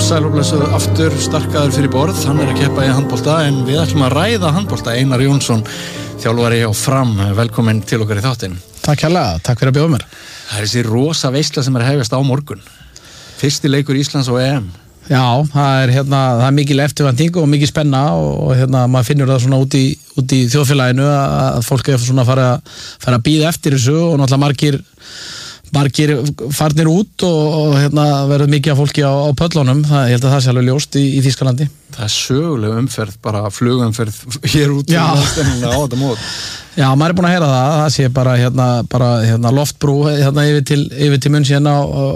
Sæl og blessuð aftur starkaður fyrir borð, hann að keppa í handbolta en við ætlum að ræða handbolta. Einar Jónsson, þjálfari á Fram, velkomin til okkar í þáttinn. Takk hérlega, takk fyrir að bjóða mér. Það þessi rosa veisla sem að hefjast á morgun. Fyrsti leikur Íslands á EM. Já, það er mikil eftirvænting og mikil spenna og maður finnur það svona út í þjóðfélaginu að fólk er svona fara að bíða eftir þessu og náttúrulega margir farnir út og verður mikið af fólki á pöllunum. Ég held að það sé alveg ljóst í Þýskalandi. Það er söguleg umferð, bara flugumferð hér út á þetta mót. Já, maður er búin að heyra það sé bara loftbrú yfir til München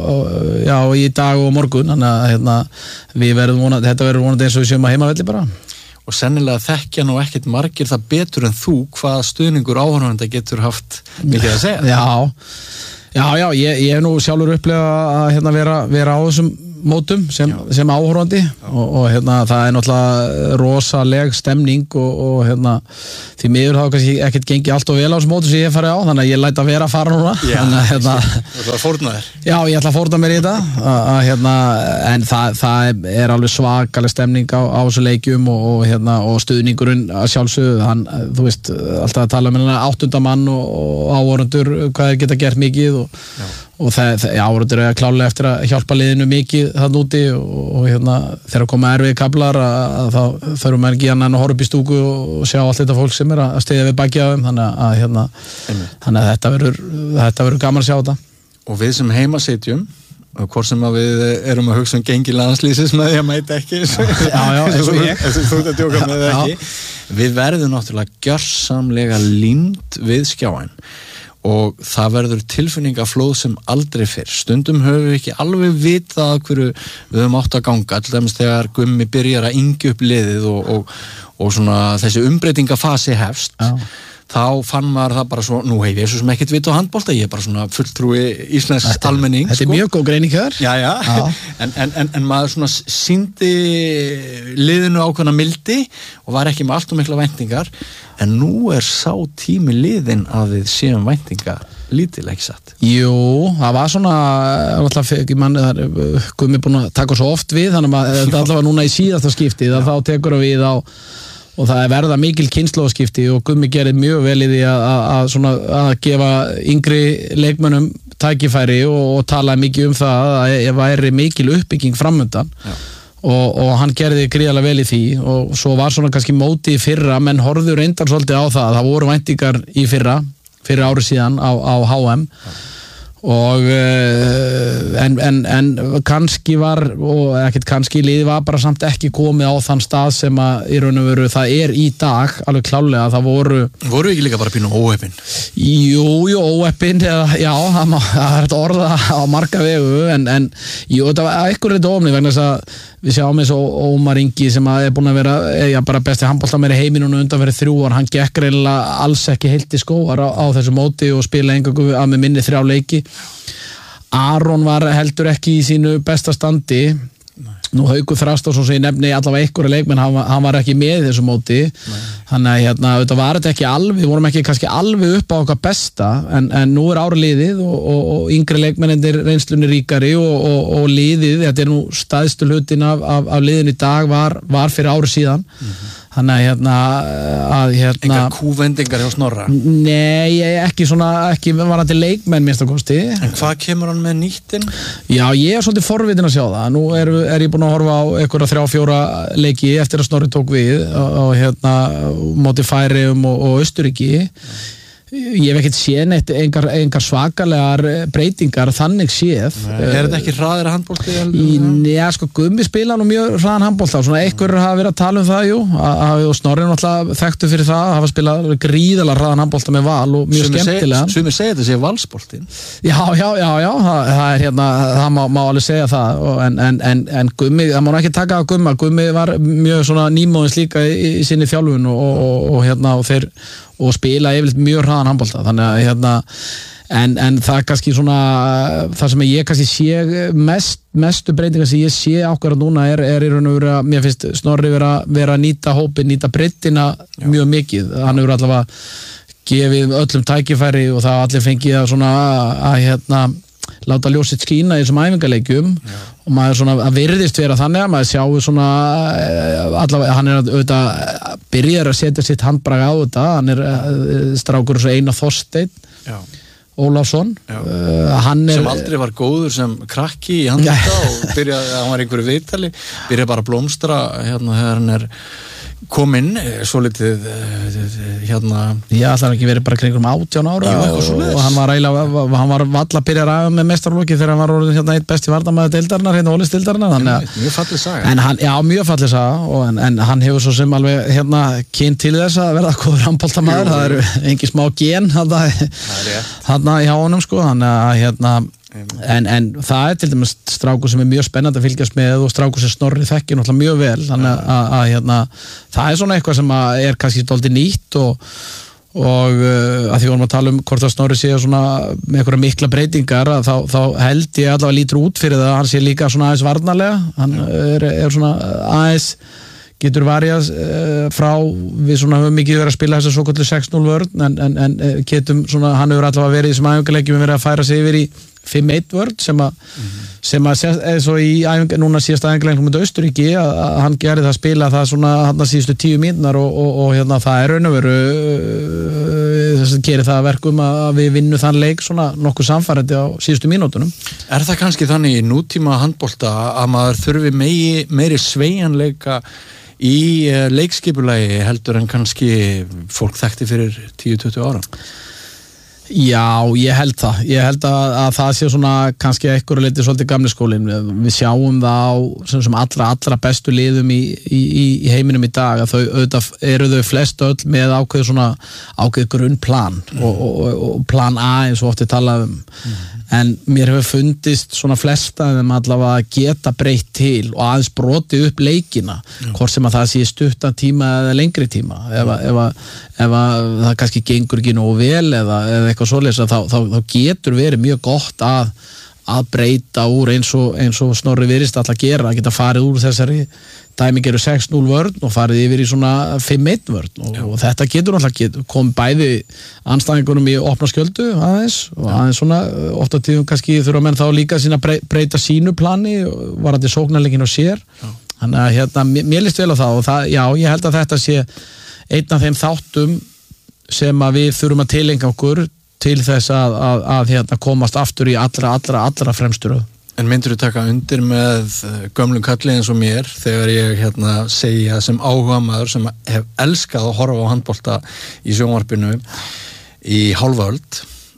í dag og morgun, þannig að þetta verður vonandi eins og við séum að heimavelli bara. Og sennilega þekkja nú ekkert margir það betur en þú hvað stuðningur áhorfenda getur haft mikið að segja. Já, ég hef nú sjálfur upplegað að vera á þessum mótum sem áhorfandi og það er náttúrulega rosaleg stemning og því miður þá kannski ekkert gengi allt og vel á þessum mótum sem ég hef farið á, þannig að ég læt að vera að fara núna. Já, þú ætla að fórna þér. Já, ég ætla að fórna mér í þetta en það er alveg svakaleg stemning á þessu leikjum og stuðningurinn að sjálfsögðu, þú veist, alltaf að tala um 8. mann og áhorfendur hvað þeir geta gert mikið og áhorfendur er klálega eftir að hjálpa liðinu mikið þann úti og þegar koma erfið kablar þá þurfum maður ekki að horfa upp í stúku og sjá allt þetta fólk sem er að styðja við bakið á þeim, þannig að þetta verður gaman að sjá þetta. Og við sem heima sitjum, hvort sem að við erum að hugsa gengi landslýsis með því að mæta ekki eins og ég þú ert að djóka með það ekki, við verðum náttúrulega gjörsamlega límd við skjáin og það verður tilfinningaflóð sem aldrei fyrr. Stundum höfum við ekki alveg vitað hverju við höfum átt að ganga, til dæmis þegar Gummi byrjar að yngja upp liðið og svona þessi umbreytingafasi hefst. Þá fann maður það bara svo, nú hef ég svo sem ekkert vit á handbolta, ég er bara svona fulltrúi íslensks almenning. Þetta er mjög góð greining hér. Já. En maður svona sýndi liðinu ákveðna mildi og var ekki með allt og mikla væntingar, en nú er sá tími liðin að við séum væntinga lítil, ekki satt? Jú, það var svona, Gummi búin að taka svo oft við, þannig að þetta allavega núna í síðasta skiptið, þá tekur við á og það er verða mikil kynslóðskipti og Gummi gerir mjög vel í því að gefa yngri leikmönnum tækifæri og tala mikið um það að það væri mikil uppbygging framundan og hann gerði gríðarlega vel í því og svo var svona kannski móti í fyrra, menn horfðu reyndar svolítið á það voru væntingar í fyrir ári síðan á HM og en kannski var og ekkert kannski, liðið var bara samt ekki komið á þann stað sem að í raun og veru það er í dag, alveg klálega það voru ekki líka bara pínu óheppin? Jú, óheppin það er þetta orða á marga vegu en jú, þetta var eitthvað reynd ómni vegna þess að við sjáum eins og Ómar Ingi sem er búin að vera bara besti handboltamæri í heiminum undanfarið 3 ár, hann gekk reynilega alls ekki heilt í skóar á þessu móti og spila eingöngu að með minni 3 leiki. Aron var heldur ekki í sínu besta standi. Nú Haukur Þrastásson sem ég nefni allavega einhverja leikmenn, hann var ekki með í þessu móti. Þannig að þetta var þetta ekki alveg, við vorum ekki kannski alveg upp á okkar besta en nú er árið liðið og yngri leikmennir reynslunni ríkari og liðið, þetta er nú stæðstu hlutin af liðin í dag var fyrir árið síðan. Þannig að engar kúvendingar hjá Snorra? Nei, ekki varandi leikmenn minnst að kosti. En hvað kemur hann með nýttin? Já, ég er svolítið forvitin að sjá það. Nú er ég búin að horfa á einhverja 3-4 leiki eftir að Snorri tók við og móti Færeyjum og Austurríki. Ég hef ekkert séð engar svakalegar breytingar þannig séð. Er þetta ekki hraðir handbolti? Nei, Gummi spila nú mjög hraðan handbolta og svona einhver hafa verið að tala um það, jú, og Snorri náttúrulega þekktu fyrir það að hafa spilað gríðalega hraðan handbolta með Val og mjög skemmtilega. Sumir segja þetta sé Valsboltinn. Já, það er það má alveg segja það en Gummi, það má ekki taka á Gummi var mjög svona nýmóðins líka í sinni þjálfun og spila yfirleitt mjög hraðan handbolta, þannig að en það kannski svona það sem ég kannski sé mestu breytingar sem ég sé ákveðar núna er í raun og veru að mér finnst Snorri vera að nýta hópinn, nýta breiddina mjög mikið, hann hefur allavega gefið öllum tækifæri og það allir fengið að svona að láta ljósið skína í þessum æfingaleikjum og maður svona að virðist vera þannig að maður sjáu svona allavega, hann auðvitað byrjar að setja sitt handbrag á þetta, hann strákur svo Einar Þorsteinn Ólafsson hann sem aldrei var góður sem krakki í handbolta og hann var einhverju viðtali, byrjaði bara að blómstra þegar hann kominn svolítið ég ætlar ekki verið bara kringum 18 ára og hann var valla að byrja að ræða með meistaraloki þegar hann var orðin eitt besti varnarmaður deildarinnar, Ólis deildarinnar mjög falleg saga mjög falleg saga en hann hefur svo sem alveg kyn til þess að verða góður handboltamaður, það eru engin smá gen hann hjá honum sko, en það til dæmis strákur sem mjög spennandi að fylgjast með og strákur sem Snorri þekkir náttúrulega mjög vel þannig að það svona eitthvað sem kannski dálítið nýtt og að því vorum að tala hvort að Snorri sé svona með einhverja mikla breytingar þá held ég allavega lítur út fyrir það að hann sé líka svona aðeins varnarlega hann svona aðeins getur varjað frá við svona höfum mikið verið að spila þess að svo kallu 6-0 vörn en getum svona, hann hefur allavega verið í þessum æfingarleikjum verið að færa sig yfir í 5-1 vörn sem að svo í núna síðast æfingarleikjum með Austurríki að hann gerði það spila það svona hann síðustu 10 mínútur og það raun og veru þess að gera það verkum að við vinnum þann leik svona nokkuð samfærandi á síðustu mínútunum. Það kannski þannig í nútíma handbolta að maður þurfi meiri sveigjanleika í leikskipulagi heldur en kannski fólk þekkti fyrir 10-20 ára? Já, ég held að það sé svona kannski einhverju leyti svolítið gamli skólinn. Við sjáum það á sem allra bestu liðum í heiminum í dag að þau flest öll með ákveð grunnplan og plan A eins og oft talað en mér hefur fundist svona flesta þeim allavega að geta breytt til og aðeins brotið upp leikina hvort sem að það sé stuttan tíma eða lengri tíma ef það kannski gengur ekki nógu vel eða eitthvað svoleiðis þá getur verið mjög gott að breyta úr eins og Snorri virðist alltaf að gera, að geta farið úr þessari dæmigeru 6-0 vörn og farið yfir í svona 5-1 vörn og þetta getur náttúrulega komið bæði andstæðingunum í opna skjöldu aðeins og aðeins svona ofta tíðum kannski þurfa menn þá líka sína breyta sínu plani varandi sóknarleikin og sér þannig að mér líst vel á það og ég held að þetta sé einn af þeim þáttum sem að við þurfum að tilengja okkur til þess að komast aftur í allra fremstu röð. En myndirðu taka undir með gömlum kalli eins og mér þegar ég segja sem áhugamaður sem hef elskað að horfa á handbolta í sjónvarpinu í hálfa öld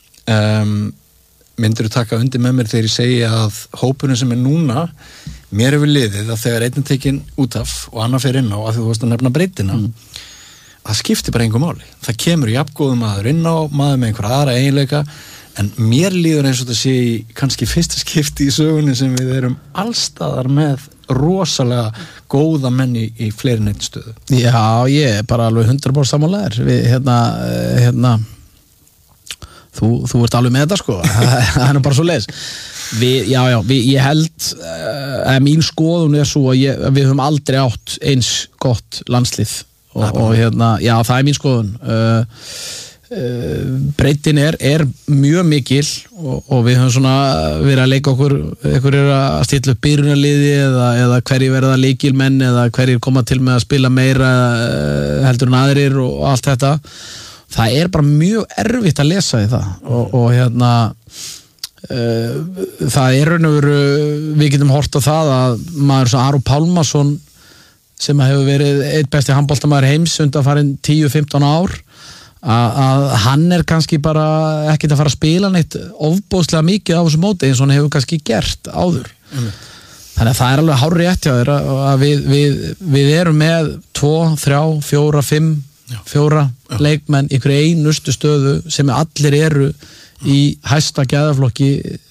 myndirðu taka undir með mér þegar ég segja að hópurinn sem núna mér hefur liðið að þegar einn tekinn út af og annar fer inn á að þú varst að nefna breytina það skiptir bara engu máli. Það kemur jafngóður maður inn á, maður með einhverja aðra eiginleika, en mér líður eins og þetta sé í kannski fyrsta skipti í sögunni sem við erum allstaðar með rosalega góða menn í fleiri neitt stöðu. Já, ég er bara alveg 100% sammálaður. Við, þú ert alveg með þetta sko, það er bara svo leis. Ég held að mín skoðun er svo að við höfum aldrei átt eins gott landslið og það er mín skoðun breytin er mjög mikil og við höfum svona verið að leika okkur einhver að stilla upp byrjunarliði eða hverjir verða leikilmenn eða hverjir koma til með að spila meira heldur en aðrir og allt þetta það er bara mjög erfitt að lesa í það og það er raun og veru við getum hort á það að maður svo Aron Pálmason sem hefur verið eitt besti handboltamaður heims undanfarin 10-15 ár að hann er kannski bara ekkert að fara að spila neitt ofboðslega mikið á þessu móti eins og hann hefur kannski gert áður þannig að það er alveg hárrétt hjá þér að við erum með 2, 3, 4, 5 leikmenn í einhverju einustu stöðu sem allir eru í hæsta gæðaflokki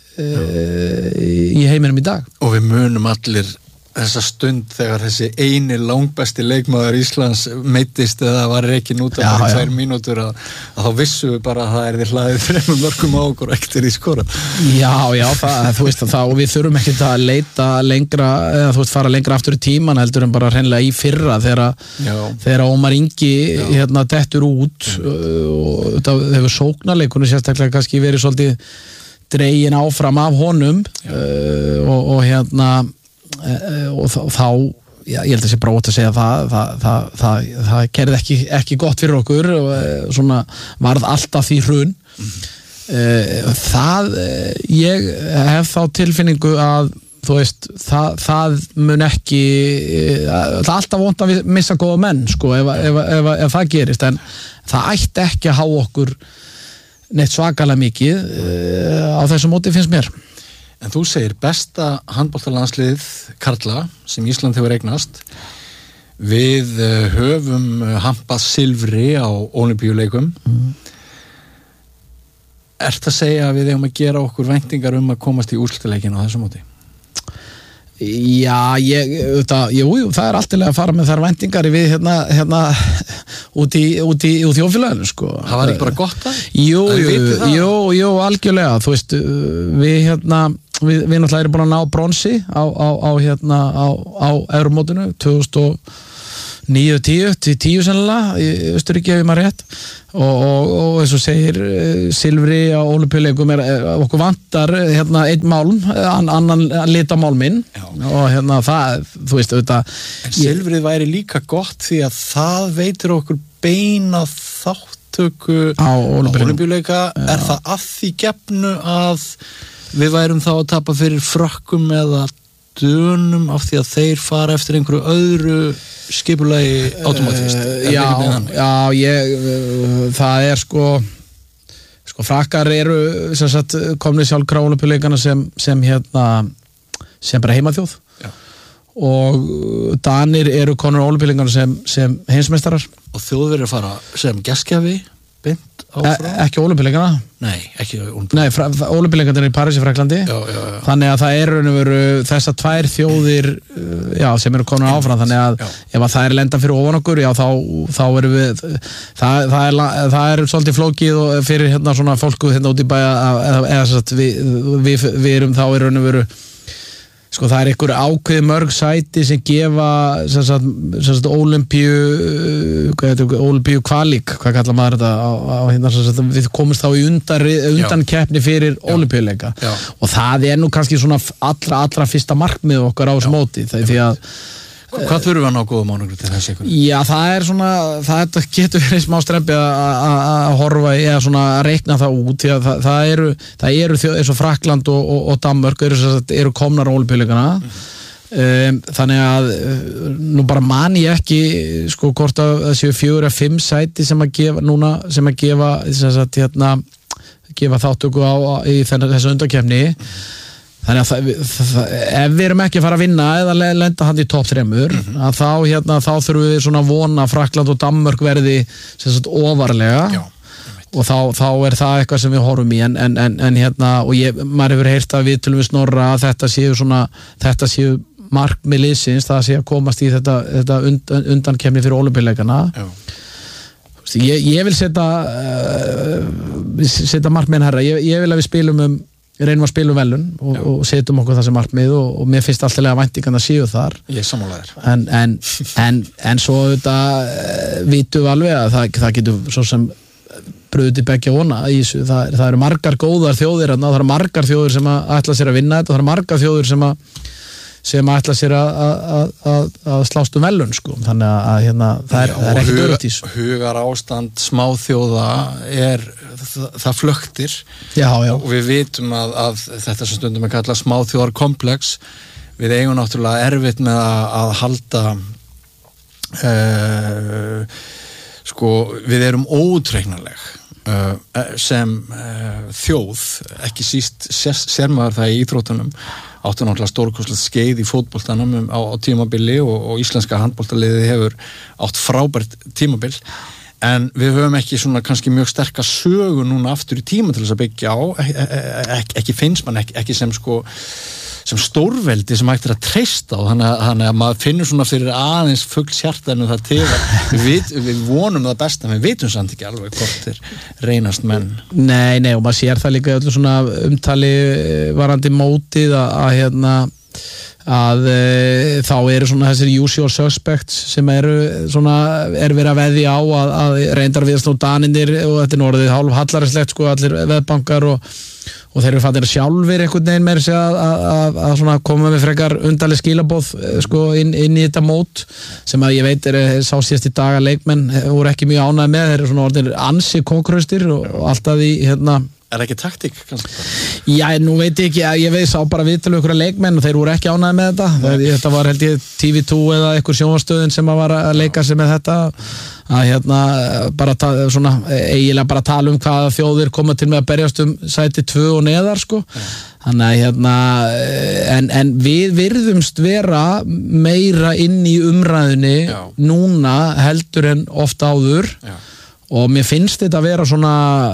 í heiminum í dag og við munum allir þessa stund þegar þessi eini langbesti leikmaður Íslands meiddist eða var rekinn út af 2 mínútur að þá vissum við bara að það því hlaðið 3 mörgum á okkur og ekkert í skora. Já, þú veist að og við þurfum ekkert að leita lengra eða þú veist fara lengra aftur í tíman heldur en bara hreinlega í fyrra þegar Ómar Ingi dettur út og það hefur sóknarleikunni sérstaklega kannski verið svolítið dregin áfram af honum og þá ég held að sé brót að segja það gerði ekki gott fyrir okkur og svona varð alltaf því hrun ég hef þá tilfinningu að þú veist, það mun ekki það er alltaf vont að missa góða menn sko, ef það gerist en það ætti ekki að há okkur neitt svakalega mikið á þessu móti finnst mér. En þú segir besta handboltalandsliðið karla sem Ísland hefur eignast við höfum hampað silfri á Ólympíuleikum Ertu að segja að við eigum að gera okkur væntingar að komast í úrslitaleikin á þessu móti? Já, jú, það alltilega að fara með þær væntingar við hérna út í þjóðfélaginu sko. Það var ekki bara gott það? Jú, algjörlega þú veist, við náttúrulega erum búin að ná bronsi á Evrómótinu 2009-10 til 10 sennilega í Austurríki ef ég maður rétt og eins og segir silfri á Ólympíuleikum okkur vantar einn málm annan litamálminn og það, þú veist auðvitað en silfrið væri líka gott því að það veitir okkur beina þáttöku á Ólympíuleika það að því gefnu að við værum þá að tapa fyrir Frökkum eða Dönum af því að þeir fara eftir einhverju öðru skipulagi automatist það sko Frakkar eru sem sagt komnir sjálfkrafa Ólympíuleikana sem bara heimaþjóð og Danir eru konur Ólympíuleikana sem heimsmeistarar og Þjóðverjar fara sem gestgjafi beint ekki Ólympíuleikana Nei, ekki Ólympíuleikarnir í París í Frakklandi þannig að það eru þessar tvær þjóðir sem eru konar áfram þannig að ef að það lenda fyrir ofan okkur þá erum við það er svolítið flókið og fyrir svona fólku út í bæ við erum þá sko það einhver ákveði mörg sæti sem gefa Ólympíu kvalík, hvað kallar maður þetta við komumst þá í undankeppni fyrir Ólympíuleika og það nú kannski svona allra fyrsta markmið okkar á þessu móti því að Hvað þurfum við að ná góðum ánæglu til þess ykkur? Já, það getur verið smá strempi að horfa eða svona að reikna það út því að það eru eins og Frakkland og Danmörk eru komnar á Ólympíuleikana þannig að nú bara man ég ekki sko hvort að það séu 4 eða 5 sæti sem að gefa þáttöku í þessu undankeppni þannig að ef við erum ekki að fara að vinna eða lenda hann í topp 3 að þá þurfum við svona að vona Frakkland og Danmörk verði ofarlega og þá það eitthvað sem við horfum í en og maður hefur heyrt að við tölum við Snorra að þetta séu markmið liðsins, það sé að komast í þetta undankeppni fyrir Ólympíuleikana ég vil setja markmiðin herra, ég vil að við spilum reynum að spila velun og setjum okkur það sem markmið og mér finnst alltaf væntingarnar séu þar ég sammála þér en svo þetta vitum við alveg að það getur svo sem bröðið til beggja vona í þessu, það eru margar góðar þjóðir það eru margar þjóðir sem ætla sér að vinna þetta, það eru margar þjóðir sem ætla sér að slást velun sko, þannig að það er ekkert öruggt í þessu. Hugar ástand smáþjóða það flöktir og við vitum að þetta sem stundum er kallað smáþjóðarkomplex við eigum náttúrulega erfitt með að halda við erum óútreiknanleg sem þjóð ekki síst sér maður það í íþróttunum áttu náttúrulega stórkostlegt skeið í fótboltanum á tímabili og íslenska handboltaliðið hefur átt frábært tímabil en við höfum ekki svona kannski mjög sterka sögu núna aftur í tíma til þess að byggja á ekki finnst mann ekki sem stórveldi sem hægt að treysta á þannig að maður finnur svona fyrir aðeins fugls hjartanu það til við vonum það besta, við vitum samt ekki alveg hvort reynast menn Nei, og maður sér það líka öllu svona umtali varandi mótið að þá eru svona þessir usual suspects sem er verið að veðja á að reyndar við snú Daninir og þetta er orðið hálf hallarslegt sko, allir veðbankar og og þeir eru fattir sjálfir einhvern veginn meira sig að svona koma með frekar undarleg skilaboð sko inn í þetta mót sem að ég veit sá síðast í dag að leikmenn voru ekki mjög ánægðir með, þeir eru svona orðnir ansi kókraustir og alltaf í Er ekki taktík kannski? Já, nú veit ég ekki, ég sá bara viðtölu ykkur leikmenn og þeir voru ekki ánægðir með þetta. Þetta var held ég TV2 eða einhver sjónvarpsstöðin sem var að leika sig með þetta að bara svona eiginlega bara tala hvaða þjóðir koma til með að berjast sæti 2 og neðar sko. Þannig að en við virðumst vera meira inn í umræðunni núna heldur en oft áður. Já. Og mér finnst þetta að vera svona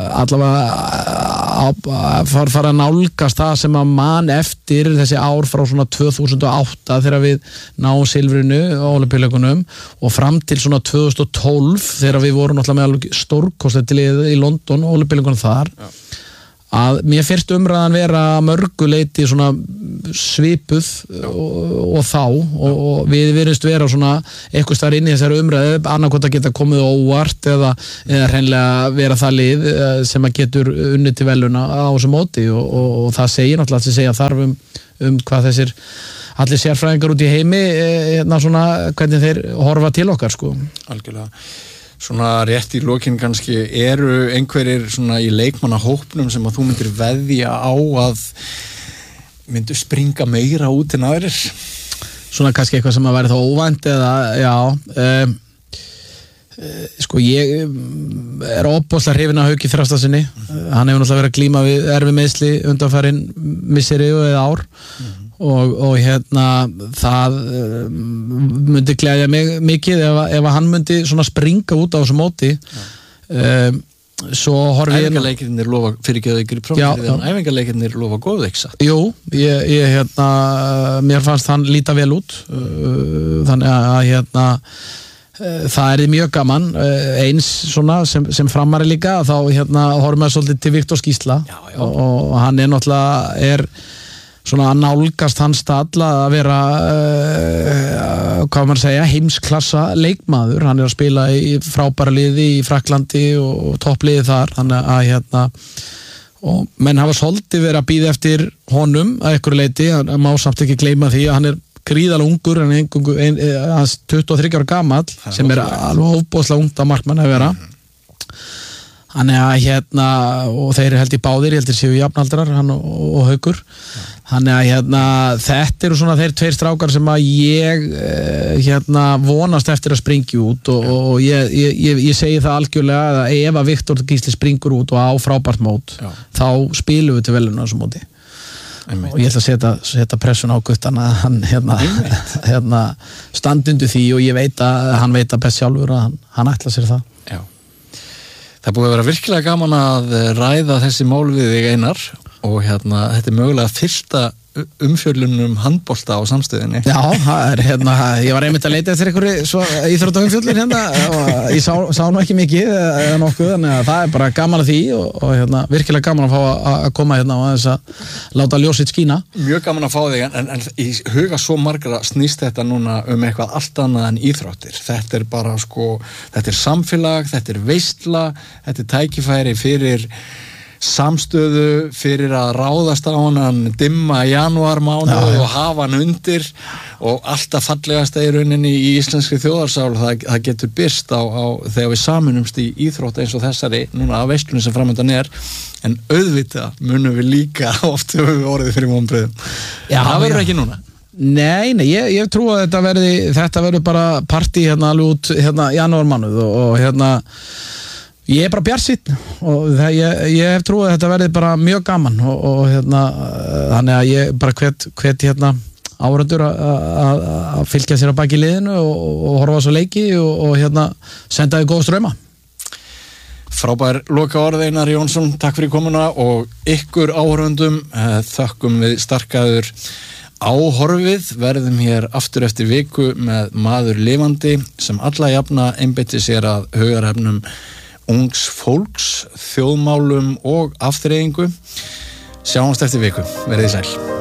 allavega fara að nálgast það sem að man eftir þessi ár frá svona 2008 þegar við náum silfrinu á Ólympíuleikunum og fram til svona 2012 þegar við vorum náttúrulega með stórkostlegt lið í London og Ólympíuleikunum þar. Já. Að mér fyrst umræðan vera mörguleiti svona svipuð og þá og við virðumst vera svona eitthvað staðar inn í þessari umræðu annarkvæmt að geta komið óvart eða hreinlega vera það lið sem að getur unnið til veluna á þessu móti og það segir náttúrulega að segja þarf hvað þessir allir sérfræðingar út í heimi svona hvernig þeir horfa til okkar sko. Algjörlega. Svona rétt í lokin kannski eru einhverjir svona í leikmannahópnum sem að þú myndir veðja á að myndu springa meira út en aðrir? Svona kannski eitthvað sem að væri þá óvænt eða, já sko ég ofboðslega hrifinn af Hauki Þrastarsyni hann hefur náttúrulega verið að glíma við erfið meiðsli undanfarin misseri eða ár og það myndi gleðja mig mikið ef hann myndi svona springa út á þessu móti svo horfi ég æfingarleikirnir lofa fyrirgeðu ykkur í prófið en æfingarleikirnir lofa góð ekki satt jú, ég mér fannst hann líta vel út þannig að það mjög gaman eins svona sem framari líka þá horfum við svolítið til Viktor Skísla og hann náttúrulega svona að nálgast hans stall að vera hvað maður segja heimsklassa leikmaður, hann að spila í frábæra liði í Frakklandi og toppliði þar þannig að og menn hafa svolítið verið að bíða eftir honum að einhverju leiti, hann má samt ekki gleyma því að hann gríðalega ungur, hann 23 ára gamall sem alveg ofboðslega ungt að markmann að vera Þannig að og þeir held í báðir, ég held séu jafnaldrar hann og Haukur. Þannig að þetta eru svona þeir tveir strákar sem að ég vonast eftir að springja út og ég segi það algjörlega að ef að Viktor Gísli springur út og á frábært mót þá spilum við til veluna þessu móti. Og ég ætla að setja pressun á Guttan að hann standi undir því og ég veit að hann veit að best sjálfur að hann ætla sér það. Já. Það búið að vera virkilega gaman að ræða þessi mál við þig Einar og þetta mögulega fyrsta umfjöllun handbolta á samstöðinni. Já, það ég var einmitt að leita eftir einhverju íþróttaumfjöllun og ég sá nú ekki mikið eða nokkuð, þannig að það bara gaman að því og virkilega gaman að fá að koma og þess að láta ljósið skína. Mjög gaman að fá þig, en í huga svo margra snýst þetta núna eitthvað allt annað en íþróttir. Þetta bara þetta samfélag, þetta veisla, þetta tækifæri fyrir samstöðu fyrir að ráðast á hann dimma janúarmánuð og hafa hann undir og alltaf fallegasta í rauninni í íslenskri þjóðarsál það getur birst á þegar við saminumst í íþrótt eins og þessari núna af veislunni sem framöndan en auðvitað munum við líka oft höfum við orðið fyrir vonbrigðum. Það verður ekki núna. Nei, ég trú að þetta verður bara partí alveg út janúarmánuð og ég bara bjartsýnn og ég hef trúið að þetta verði bara mjög gaman og þannig að ég bara hvet áhorfendur að fylgja sér á baki liðinu og horfa á svo leiki og senda þið góð strauma. Frábær loka orð Einar Jónsson, takk fyrir komuna og ykkur áhorfendum þökkum við starkaður áhorfið, verðum hér aftur eftir viku með maður lifandi sem alla jafna einbeiti sér að hugarhefnum ungs fólks, þjóðmálum og afþreyingu. Sjáumst eftir viku. Verið sæl.